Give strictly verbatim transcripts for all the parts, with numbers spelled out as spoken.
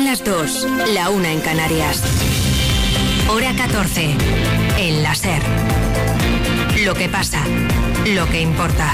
las dos, la una en Canarias. Hora catorce, en la SER. Lo que pasa, lo que importa.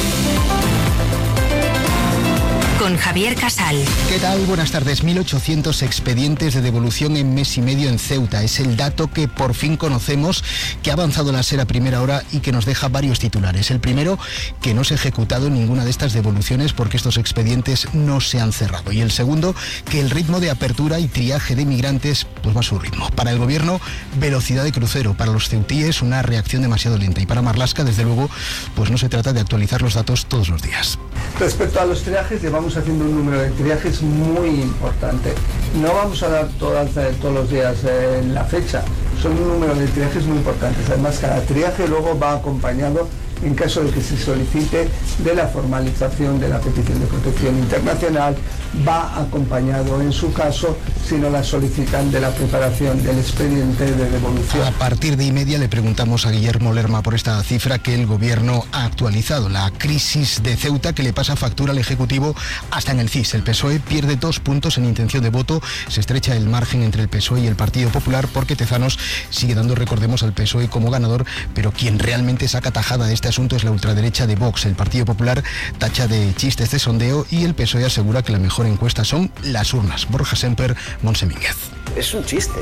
Con Javier Casal. ¿Qué tal? Buenas tardes. mil ochocientos expedientes de devolución en mes y medio en Ceuta. Es el dato que por fin conocemos, que ha avanzado la SER a primera hora y que nos deja varios titulares. El primero, que no se ha ejecutado ninguna de estas devoluciones porque estos expedientes no se han cerrado. Y el segundo, que el ritmo de apertura y triaje de migrantes pues va a su ritmo. Para el gobierno, velocidad de crucero. Para los ceutíes, una reacción demasiado lenta. Y para Marlaska, desde luego, pues no se trata de actualizar los datos todos los días. Respecto a los triajes, llevamos haciendo un número de triajes muy importante. No vamos a dar todas, todos los días eh, la fecha, son un número de triajes muy importantes. Además, cada triaje luego va acompañado, en caso de que se solicite, de la formalización de la petición de protección internacional, va acompañado, en su caso, si no la solicitan, de la preparación del expediente de devolución. A partir de y media le preguntamos a Guillermo Lerma por esta cifra que el gobierno ha actualizado. La crisis de Ceuta que le pasa factura al Ejecutivo hasta en el C I S. El P S O E pierde dos puntos en intención de voto. Se estrecha el margen entre el P S O E y el Partido Popular porque Tezanos sigue dando, recordemos, al P S O E como ganador, pero quien realmente saca tajada de este asunto es la ultraderecha de Vox. El Partido Popular tacha de chistes de sondeo y el P S O E asegura que la mejor encuesta son las urnas. Borja Semper, Montse Mínguez. Es un chiste.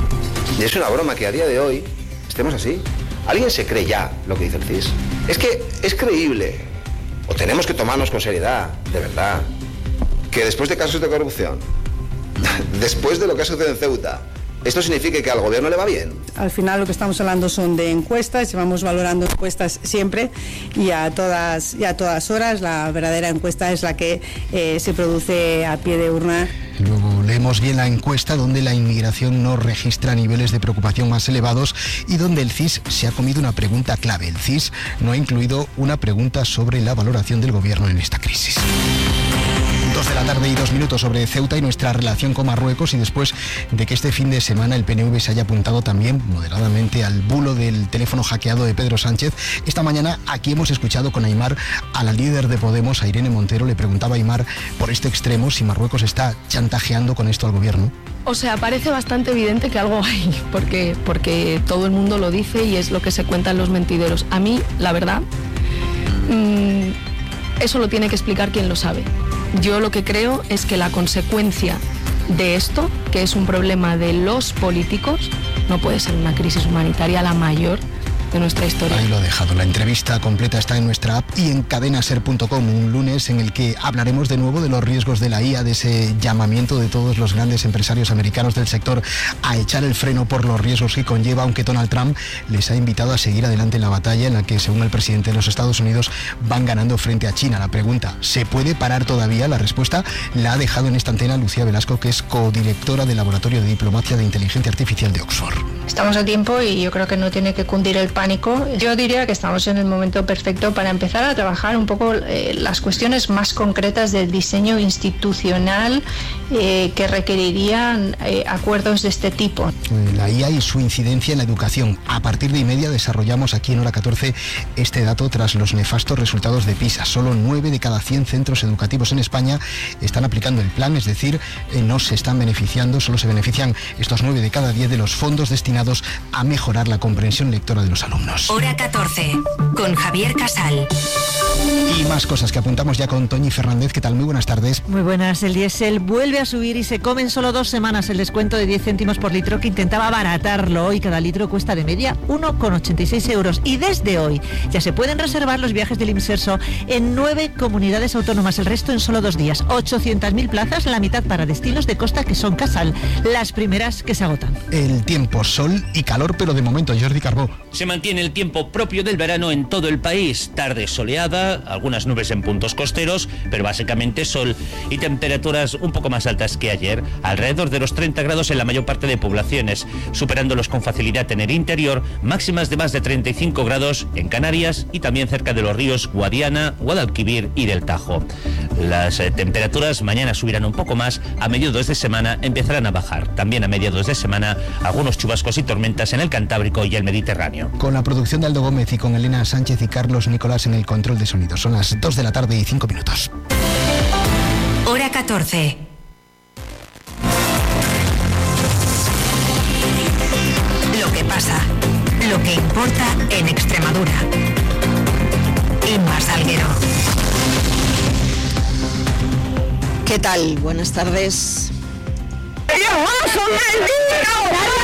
Y es una broma que a día de hoy estemos así. ¿Alguien se cree ya lo que dice el C I S? Es que es creíble, o tenemos que tomarnos con seriedad, de verdad, que después de casos de corrupción, después de lo que ha sucedido en Ceuta, ¿esto significa que al gobierno le va bien? Al final lo que estamos hablando son de encuestas, llevamos valorando encuestas siempre y a todas, y a todas horas. La verdadera encuesta es la que eh, se produce a pie de urna. Luego leemos bien la encuesta donde la inmigración no registra niveles de preocupación más elevados y donde el C I S se ha comido una pregunta clave. El C I S no ha incluido una pregunta sobre la valoración del gobierno en esta crisis. Dos de la tarde y dos minutos sobre Ceuta y nuestra relación con Marruecos, y después de que este fin de semana el P N V se haya apuntado también moderadamente al bulo del teléfono hackeado de Pedro Sánchez. Esta mañana aquí hemos escuchado con Aimar a la líder de Podemos, a Irene Montero. Le preguntaba a Aimar por este extremo si Marruecos está chantajeando con esto al gobierno. O sea, parece bastante evidente que algo hay, porque, porque todo el mundo lo dice y es lo que se cuenta en los mentideros. A mí, la verdad, mmm, eso lo tiene que explicar quien lo sabe. Yo lo que creo es que la consecuencia de esto, que es un problema de los políticos, no puede ser una crisis humanitaria la mayor de nuestra historia. Ahí lo ha dejado. La entrevista completa está en nuestra app y en cadena ser punto com, un lunes en el que hablaremos de nuevo de los riesgos de la I A, de ese llamamiento de todos los grandes empresarios americanos del sector a echar el freno por los riesgos que conlleva, aunque Donald Trump les ha invitado a seguir adelante en la batalla en la que, según el presidente de los Estados Unidos, van ganando frente a China. La pregunta, ¿se puede parar todavía? La respuesta la ha dejado en esta antena Lucía Velasco, que es codirectora del Laboratorio de Diplomacia de Inteligencia Artificial de Oxford. Estamos a tiempo y yo creo que no tiene que cundir el pánico. Yo diría que estamos en el momento perfecto para empezar a trabajar un poco eh, las cuestiones más concretas del diseño institucional eh, que requerirían eh, acuerdos de este tipo. La I A y su incidencia en la educación. A partir de y media desarrollamos aquí en Hora catorce este dato tras los nefastos resultados de PISA. Solo nueve de cada cien centros educativos en España están aplicando el plan, es decir, eh, no se están beneficiando, solo se benefician estos nueve de cada diez de los fondos destinados a mejorar la comprensión lectora de los alumnos. Hora catorce, con Javier Casal. Y más cosas que apuntamos ya con Toñi Fernández. ¿Qué tal? Muy buenas tardes. Muy buenas. El diésel vuelve a subir y se come en solo dos semanas el descuento de diez céntimos por litro que intentaba abaratarlo. Hoy cada litro cuesta de media uno coma ochenta y seis euros. Y desde hoy ya se pueden reservar los viajes del Imserso en nueve comunidades autónomas. El resto en solo dos días. ochocientas mil plazas, la mitad para destinos de costa que son Casal. Las primeras que se agotan. El tiempo, sol y calor, pero de momento, Jordi Carbó. Se mantiene el tiempo propio del verano en todo el país. Tarde soleada, algunas nubes en puntos costeros, pero básicamente sol y temperaturas un poco más altas que ayer, alrededor de los treinta grados en la mayor parte de poblaciones, superándolos con facilidad en el interior, máximas de más de treinta y cinco grados en Canarias y también cerca de los ríos Guadiana, Guadalquivir y del Tajo. Las eh, temperaturas mañana subirán un poco más, a mediados de semana empezarán a bajar. También a mediados de semana algunos chubascos y tormentas en el Cantábrico y el Mediterráneo. Con la producción de Aldo Gómez y con Elena Sánchez y Carlos Nicolás en el control de sonido. Son las dos de la tarde y cinco minutos. Hora catorce. que pasa, lo que importa en Extremadura. Inma Salguero. ¿Qué tal? Buenas tardes. ¡Oso maldito!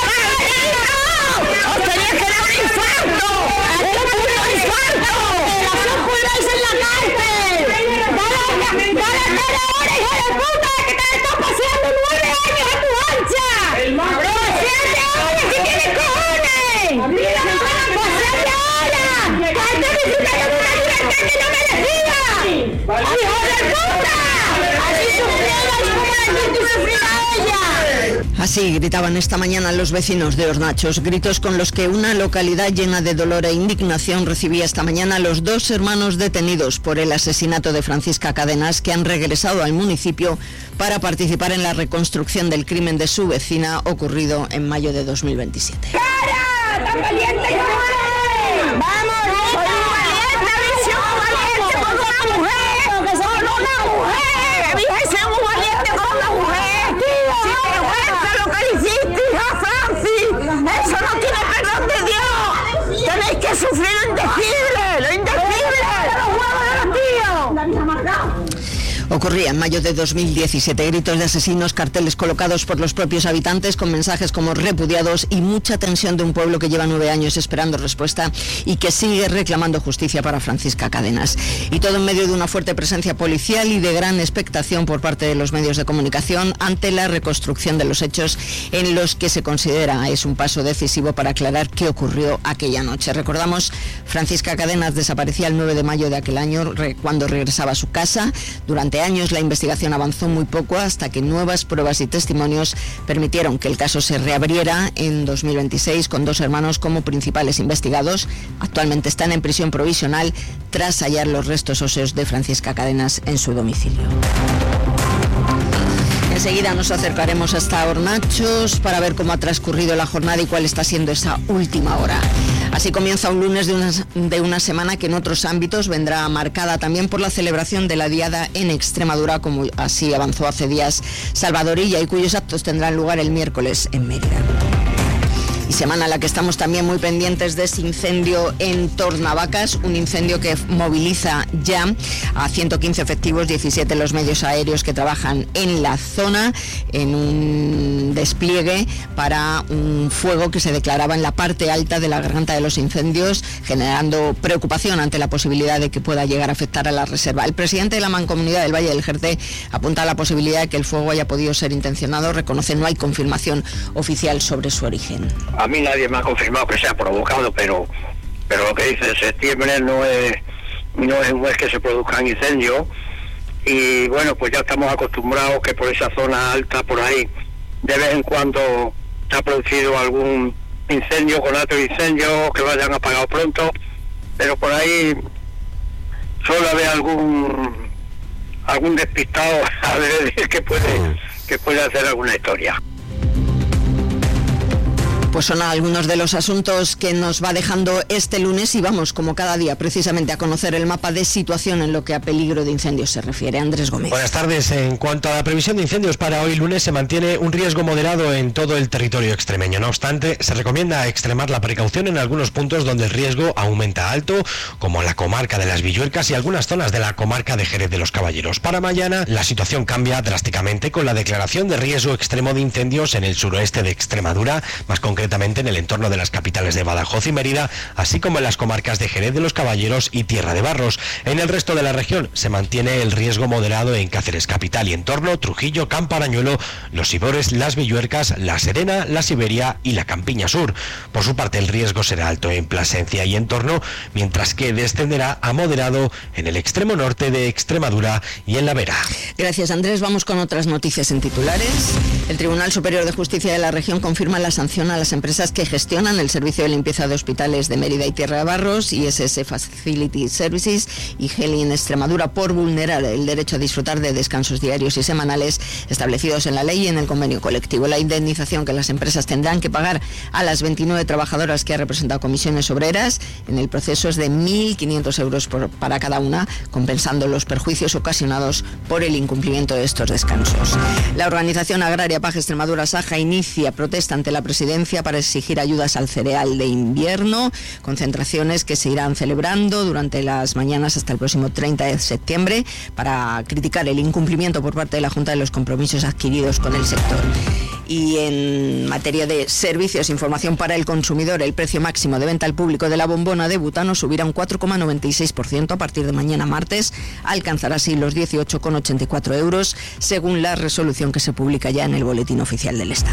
¡Os tenéis que dar un infarto! ¡Un puto infarto! ¡Os juráis en la cárcel! ¡Dale, dale, dale ahora, hijo de puta! ¡Que te estás paseando nueve años a tu ancha! ¡El magro! ¡Siete horas si tienes cojones! ¡Mira, paseate ahora! ¡Que antes me disfrutando de una libertad que no merecía! ¡Hijo de puta! ¡Así sufrieras como la gente sufrirá ella! Así gritaban esta mañana los vecinos de Hornachos, gritos con los que una localidad llena de dolor e indignación recibía esta mañana a los dos hermanos detenidos por el asesinato de Francisca Cadenas, que han regresado al municipio para participar en la reconstrucción del crimen de su vecina ocurrido en mayo de dos mil veintisiete. ¡Cara! ¡Tan valiente como eres! ¡Vamos! ¡Soy muy valiente! ¡Visión valiente por una mujer! ¡Que soy una mujer! ¡Fíjese muy valiente por una mujer! ¡Si te cuenta lo que hiciste, hija Francis! ¡Eso no tiene perdón de Dios! ¡Tenéis que sufrir lo indecible! ¡Lo indecible! ¡Los huevos de los tíos! ¡La vida amargada! Ocurría en mayo de dos mil diecisiete, gritos de asesinos, carteles colocados por los propios habitantes con mensajes como repudiados y mucha tensión de un pueblo que lleva nueve años esperando respuesta y que sigue reclamando justicia para Francisca Cadenas. Y todo en medio de una fuerte presencia policial y de gran expectación por parte de los medios de comunicación ante la reconstrucción de los hechos en los que se considera es un paso decisivo para aclarar qué ocurrió aquella noche. Recordamos, Francisca Cadenas desaparecía el nueve de mayo de aquel año cuando regresaba a su casa. Durante años la investigación avanzó muy poco hasta que nuevas pruebas y testimonios permitieron que el caso se reabriera en dos mil veintiséis con dos hermanos como principales investigados. Actualmente están en prisión provisional tras hallar los restos óseos de Francisca Cadenas en su domicilio. Enseguida nos acercaremos hasta Hornachos para ver cómo ha transcurrido la jornada y cuál está siendo esa última hora. Así comienza un lunes de una, de una semana que en otros ámbitos vendrá marcada también por la celebración de la Diada en Extremadura, como así avanzó hace días Salvadorilla, y cuyos actos tendrán lugar el miércoles en Mérida. Y semana en la que estamos también muy pendientes de ese incendio en Tornavacas, un incendio que moviliza ya a ciento quince efectivos, diecisiete los medios aéreos que trabajan en la zona, en un despliegue para un fuego que se declaraba en la parte alta de la garganta de los incendios, generando preocupación ante la posibilidad de que pueda llegar a afectar a la reserva. El presidente de la Mancomunidad del Valle del Jerte apunta a la posibilidad de que el fuego haya podido ser intencionado. Reconoce no hay confirmación oficial sobre su origen. A mí nadie me ha confirmado que sea provocado, pero pero lo que dice septiembre no es no es un mes que se produzcan incendios, y bueno, pues ya estamos acostumbrados que por esa zona alta, por ahí, de vez en cuando se ha producido algún incendio con otro incendio que lo hayan apagado pronto, pero por ahí suele haber algún algún despistado a ver que puede que puede hacer alguna historia. Pues son algunos de los asuntos que nos va dejando este lunes y vamos, como cada día, precisamente a conocer el mapa de situación en lo que a peligro de incendios se refiere. Andrés Gómez. Buenas tardes. En cuanto a la previsión de incendios para hoy lunes, se mantiene un riesgo moderado en todo el territorio extremeño. No obstante, se recomienda extremar la precaución en algunos puntos donde el riesgo aumenta alto, como la comarca de las Villuercas y algunas zonas de la comarca de Jerez de los Caballeros. Para mañana, la situación cambia drásticamente con la declaración de riesgo extremo de incendios en el suroeste de Extremadura, más concretamente en el entorno de las capitales de Badajoz y Mérida, así como en las comarcas de Jerez de los Caballeros y Tierra de Barros. En el resto de la región se mantiene el riesgo moderado en Cáceres capital y entorno, Trujillo, Camparañuelo, Los Ibores, Las Villuercas, La Serena, La Siberia y la Campiña Sur. Por su parte, el riesgo será alto en Plasencia y entorno, mientras que descenderá a moderado en el extremo norte de Extremadura y en La Vera. Gracias, Andrés. Vamos con otras noticias en titulares. El Tribunal Superior de Justicia de la región confirma la sanción a las empresas que gestionan el servicio de limpieza de hospitales de Mérida y Tierra de Barros, I S S Facility Services y Heli en Extremadura, por vulnerar el derecho a disfrutar de descansos diarios y semanales establecidos en la ley y en el convenio colectivo. La indemnización que las empresas tendrán que pagar a las veintinueve trabajadoras que ha representado Comisiones Obreras en el proceso es de mil quinientos euros por, para cada una, compensando los perjuicios ocasionados por el incumplimiento de estos descansos. La organización agraria Paje Extremadura Saja inicia protesta ante la presidencia Valencia para exigir ayudas al cereal de invierno, concentraciones que se irán celebrando durante las mañanas hasta el próximo treinta de septiembre para criticar el incumplimiento por parte de la Junta de los compromisos adquiridos con el sector. Y en materia de servicios, información para el consumidor, el precio máximo de venta al público de la bombona de butano subirá un cuatro coma noventa y seis por ciento a partir de mañana martes, alcanzará así los dieciocho coma ochenta y cuatro euros, según la resolución que se publica ya en el Boletín Oficial del Estado.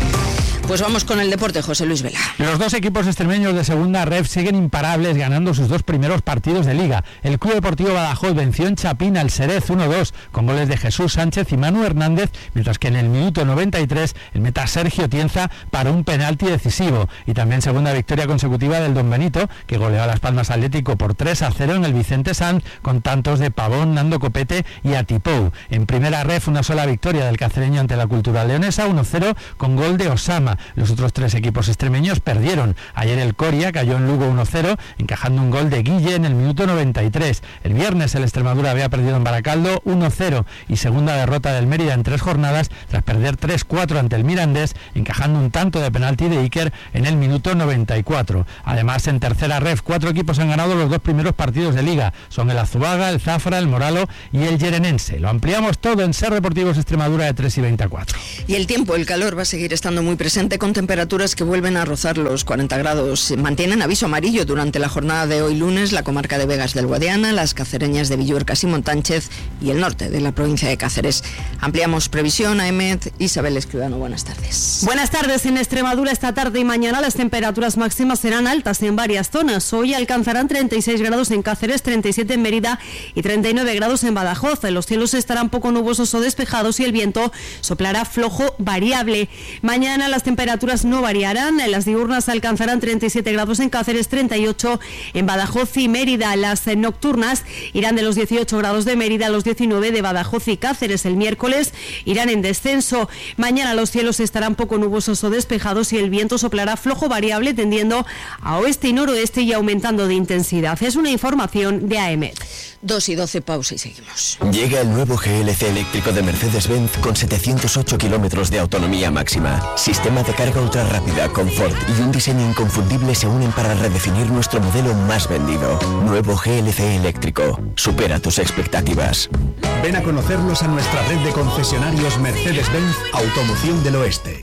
Pues vamos con el deporte, José Luis Vela. Los dos equipos extremeños de segunda ref siguen imparables, ganando sus dos primeros partidos de Liga. El Club Deportivo Badajoz venció en Chapín al Xerez uno dos, con goles de Jesús Sánchez y Manu Hernández, mientras que en el minuto noventa y tres el meta Sergio Tienza paró un penalti decisivo. Y también segunda victoria consecutiva del Don Benito, que goleó a Las Palmas Atlético por tres a cero en el Vicente Sanz, con tantos de Pavón, Nando Copete y Atipou. En primera ref, una sola victoria del cacereño ante la Cultural Leonesa, uno cero, con gol de Osama. Los otros tres equipos extremeños perdieron. Ayer el Coria cayó en Lugo uno cero, encajando un gol de Guille en el minuto noventa y tres. El viernes el Extremadura había perdido en Baracaldo uno cero y segunda derrota del Mérida en tres jornadas tras perder tres cuatro ante el Mirandés, encajando un tanto de penalti de Iker en el minuto noventa y cuatro. Además, en tercera ref, cuatro equipos han ganado los dos primeros partidos de Liga. Son el Azuaga, el Zafra, el Moralo y el Yerenense. Lo ampliamos todo en Ser Deportivos Extremadura de tres y veinticuatro. Y el tiempo, el calor va a seguir estando muy presente, con temperaturas que vuelven a rozar los cuarenta grados. Mantienen aviso amarillo durante la jornada de hoy lunes la comarca de Vegas del Guadiana, las cacereñas de Villuercas y Montánchez y el norte de la provincia de Cáceres. Ampliamos previsión a Emet. Isabel Escribano, buenas tardes. Buenas tardes. En Extremadura esta tarde y mañana las temperaturas máximas serán altas en varias zonas. Hoy alcanzarán treinta y seis grados en Cáceres, treinta y siete en Mérida y treinta y nueve grados en Badajoz. Los cielos estarán poco nubosos o despejados y el viento soplará flojo variable. Mañana las temperaturas no variarán. Las diurnas alcanzarán treinta y siete grados en Cáceres, treinta y ocho en Badajoz y Mérida. Las nocturnas irán de los dieciocho grados de Mérida a los diecinueve de Badajoz y Cáceres. El miércoles irán en descenso. Mañana los cielos estarán poco nubosos o despejados y el viento soplará flojo variable, tendiendo a oeste y noroeste y aumentando de intensidad. Es una información de A E M E T. dos y doce, pausa y seguimos. Llega el nuevo G L C eléctrico de Mercedes-Benz con setecientos ocho kilómetros de autonomía máxima. Sistema de carga ultra rápida, confort y un diseño inconfundible se unen para redefinir nuestro modelo más vendido. Nuevo G L C eléctrico. Supera tus expectativas. Ven a conocernos a nuestra red de concesionarios Mercedes-Benz Automoción del Oeste.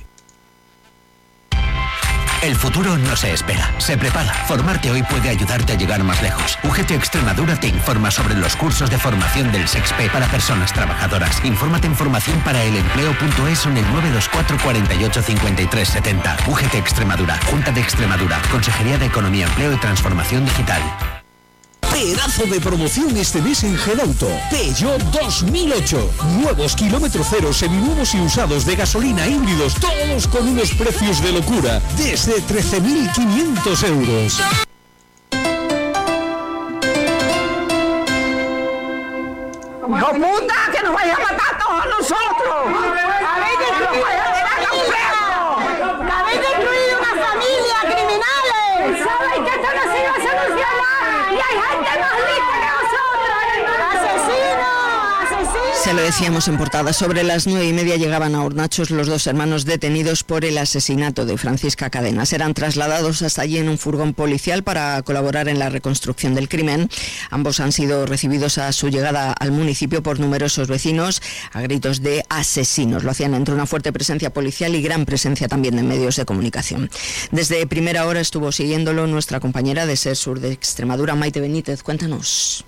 El futuro no se espera, se prepara. Formarte hoy puede ayudarte a llegar más lejos. U G T Extremadura te informa sobre los cursos de formación del SEXPE para personas trabajadoras. Infórmate en formación para el empleo punto es o en el nueve dos cuatro, cuatro ocho, cinco tres siete cero. U G T Extremadura, Junta de Extremadura, Consejería de Economía, Empleo y Transformación Digital. Pedazo de promoción este mes en Gedauto. Peugeot dos mil ocho. Nuevos kilómetros cero, seminuevos y usados de gasolina, híbridos, todos con unos precios de locura. Desde trece mil quinientos euros. ¡Hijo puta, que nos vaya a matar todos nosotros! ¡Habéis destruido el complejo! ¡Habéis destruido una familia, criminales! ¿Sabéis que esto no se iba a solucionar? ¡Y hay gente más lista que vosotros! ¡Asesinos! ¡Asesinos! Se lo decíamos en portada. Sobre las nueve y media llegaban a Hornachos los dos hermanos detenidos por el asesinato de Francisca Cadenas. Eran trasladados hasta allí en un furgón policial para colaborar en la reconstrucción del crimen. Ambos han sido recibidos a su llegada al municipio por numerosos vecinos a gritos de asesinos. Lo hacían entre una fuerte presencia policial y gran presencia también de medios de comunicación. Desde primera hora estuvo siguiéndolo nuestra compañera de Ser Sur de Extremadura, Maite Benítez. Cuéntanos.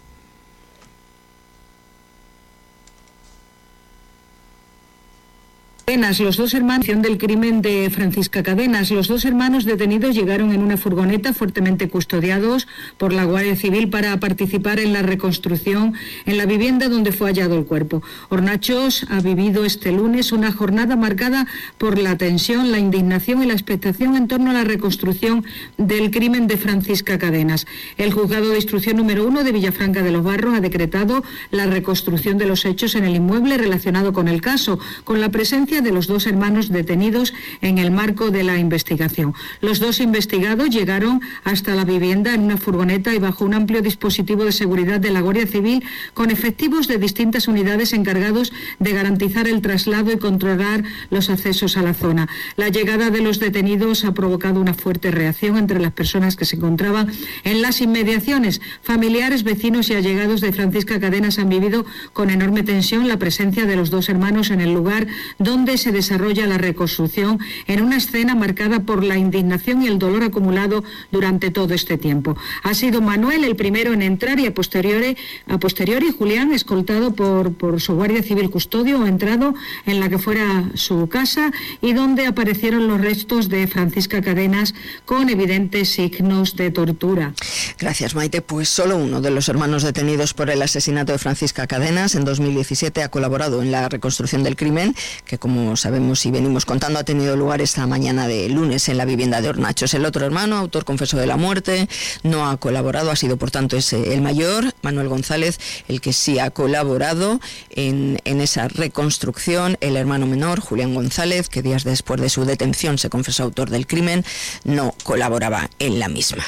Los dos hermanos del crimen de Francisca Cadenas, los dos hermanos detenidos llegaron en una furgoneta fuertemente custodiados por la Guardia Civil para participar en la reconstrucción en la vivienda donde fue hallado el cuerpo. Hornachos ha vivido este lunes una jornada marcada por la tensión, la indignación y la expectación en torno a la reconstrucción del crimen de Francisca Cadenas. El juzgado de instrucción número uno de Villafranca de los Barros ha decretado la reconstrucción de los hechos en el inmueble relacionado con el caso, con la presencia presencia de los dos hermanos detenidos en el marco de la investigación. Los dos investigados llegaron hasta la vivienda en una furgoneta y bajo un amplio dispositivo de seguridad de la Guardia Civil, con efectivos de distintas unidades encargados de garantizar el traslado y controlar los accesos a la zona. La llegada de los detenidos ha provocado una fuerte reacción entre las personas que se encontraban en las inmediaciones. Familiares, vecinos y allegados de Francisca Cadenas han vivido con enorme tensión la presencia de los dos hermanos en el lugar donde se desarrolla la reconstrucción, en una escena marcada por la indignación y el dolor acumulado durante todo este tiempo. Ha sido Manuel el primero en entrar y a posteriori, a posteriori Julián, escoltado por, por su guardia civil custodio, ha entrado en la que fuera su casa y donde aparecieron los restos de Francisca Cadenas con evidentes signos de tortura. Gracias, Maite. Pues solo uno de los hermanos detenidos por el asesinato de Francisca Cadenas en dos mil diecisiete ha colaborado en la reconstrucción del crimen, que como sabemos y venimos contando ha tenido lugar esta mañana de lunes en la vivienda de Hornachos. El otro hermano, autor confeso de la muerte, no ha colaborado, ha sido por tanto ese el mayor, Manuel González, el que sí ha colaborado en, en esa reconstrucción. El hermano menor, Julián González, que días después de su detención se confesó autor del crimen, no colaboraba en la misma.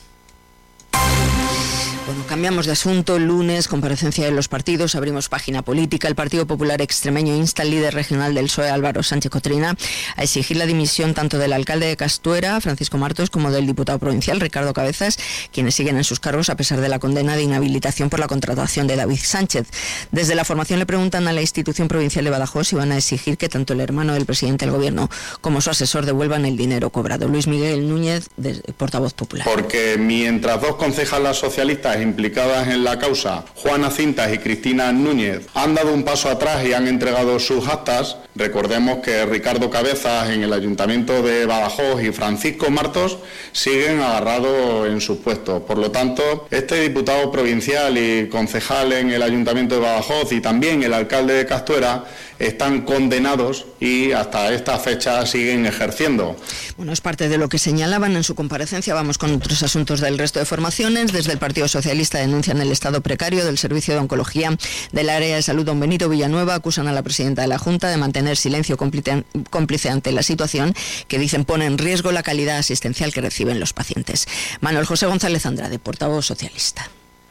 Bueno, cambiamos de asunto. Lunes, comparecencia de los partidos, abrimos página política. El Partido Popular Extremeño insta al líder regional del P S O E, Álvaro Sánchez Cotrina, a exigir la dimisión tanto del alcalde de Castuera, Francisco Martos, como del diputado provincial, Ricardo Cabezas, quienes siguen en sus cargos a pesar de la condena de inhabilitación por la contratación de David Sánchez. Desde la formación le preguntan a la institución provincial de Badajoz si van a exigir que tanto el hermano del presidente del gobierno como su asesor devuelvan el dinero cobrado. Luis Miguel Núñez, de, portavoz popular. Porque mientras dos concejalas socialistas implicadas en la causa, Juana Cintas y Cristina Núñez, han dado un paso atrás y han entregado sus actas, recordemos que Ricardo Cabezas en el Ayuntamiento de Badajoz y Francisco Martos siguen agarrados en sus puestos. Por lo tanto, este diputado provincial y concejal en el Ayuntamiento de Badajoz y también el alcalde de Castuera están condenados y hasta esta fecha siguen ejerciendo. Bueno, es parte de lo que señalaban en su comparecencia. Vamos con otros asuntos del resto de formaciones. Desde el Partido Socialista denuncian el estado precario del Servicio de Oncología del área de salud Don Benito Villanueva. Acusan a la presidenta de la Junta de mantener silencio cómplice ante la situación que dicen pone en riesgo la calidad asistencial que reciben los pacientes. Manuel José González Andrade, portavoz socialista.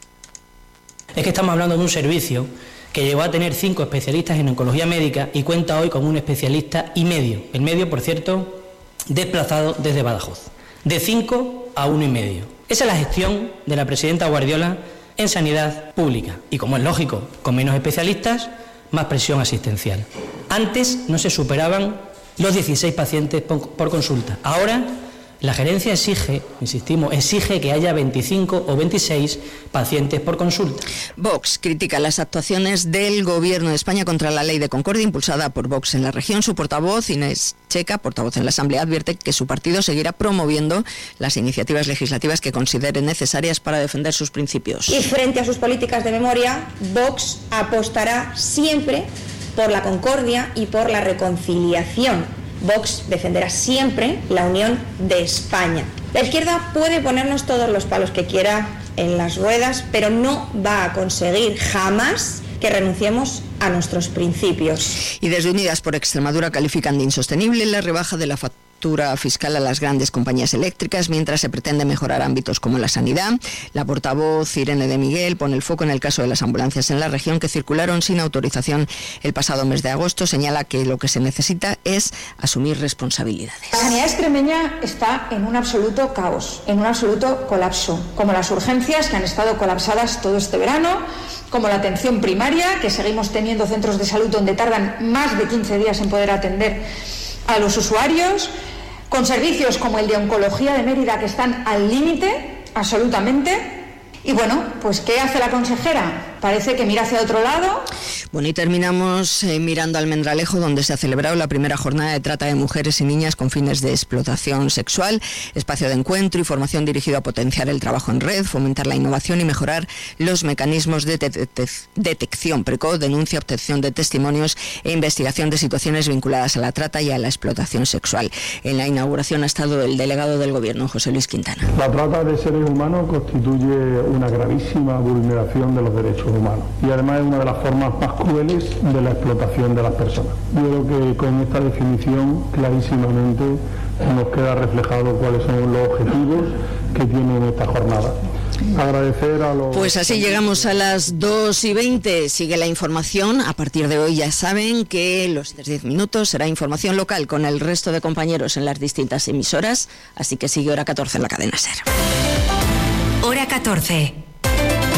Es que estamos hablando de un servicio que llegó a tener cinco especialistas en oncología médica y cuenta hoy con un especialista y medio. El medio, por cierto, desplazado desde Badajoz. De cinco a uno y medio. Esa es la gestión de la presidenta Guardiola en sanidad pública. Y como es lógico, con menos especialistas, más presión asistencial. Antes no se superaban los dieciséis pacientes por consulta. Ahora la gerencia exige, insistimos, exige que haya veinticinco o veintiséis pacientes por consulta. Vox critica las actuaciones del Gobierno de España contra la ley de concordia impulsada por Vox en la región. Su portavoz, Inés Checa, portavoz en la Asamblea, advierte que su partido seguirá promoviendo las iniciativas legislativas que considere necesarias para defender sus principios. Y frente a sus políticas de memoria, Vox apostará siempre por la concordia y por la reconciliación. Vox defenderá siempre la unión de España. La izquierda puede ponernos todos los palos que quiera en las ruedas, pero no va a conseguir jamás que renunciemos a nuestros principios. Y desde Unidas por Extremadura califican de insostenible la rebaja de la factura fiscal a las grandes compañías eléctricas, mientras se pretende mejorar ámbitos como la sanidad. La portavoz Irene de Miguel pone el foco en el caso de las ambulancias en la región que circularon sin autorización el pasado mes de agosto. Señala que lo que se necesita es asumir responsabilidades. La sanidad extremeña está en un absoluto caos, en un absoluto colapso, como las urgencias que han estado colapsadas todo este verano, como la atención primaria, que seguimos teniendo centros de salud donde tardan más de quince días en poder atender a los usuarios, con servicios como el de oncología de Mérida que están al límite, absolutamente. Y bueno, pues ¿qué hace la consejera? Parece que mira hacia otro lado. Bueno, y terminamos eh, mirando a Almendralejo, donde se ha celebrado la primera jornada de trata de mujeres y niñas con fines de explotación sexual, espacio de encuentro y formación dirigido a potenciar el trabajo en red, fomentar la innovación y mejorar los mecanismos de de- de- detección precoz, denuncia, obtención de testimonios e investigación de situaciones vinculadas a la trata y a la explotación sexual. En la inauguración ha estado el delegado del Gobierno, José Luis Quintana. La trata de seres humanos constituye una gravísima vulneración de los derechos ser humano. Y además es una de las formas más crueles de la explotación de las personas. Yo creo que con esta definición clarísimamente nos queda reflejado cuáles son los objetivos que tienen esta jornada. Agradecer a los... Pues así llegamos a las dos y veinte. Sigue la información. A partir de hoy ya saben que los diez minutos será información local con el resto de compañeros en las distintas emisoras. Así que sigue Hora catorce en la cadena SER. Hora catorce.